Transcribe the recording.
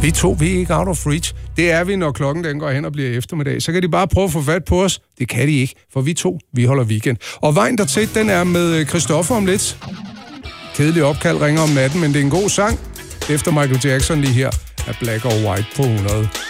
Vi to, vi er ikke out of reach. Det er vi, når klokken den går hen og bliver eftermiddag. Så kan de bare prøve at få fat på os. Det kan de ikke, for vi to, vi holder weekend. Og vejen dertil, den er med Christoffer om lidt. Kedelig opkald ringer om natten, men det er en god sang. Efter Michael Jackson lige her er Black or White på 100.